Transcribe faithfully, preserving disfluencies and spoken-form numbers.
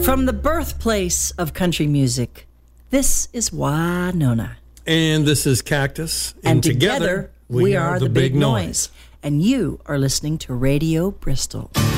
From the birthplace of country music, this is Winona. And this is Cactus. And, and together, together, we, we are, are the, the Big, Big Noise. Noise. And you are listening to Radio Bristol.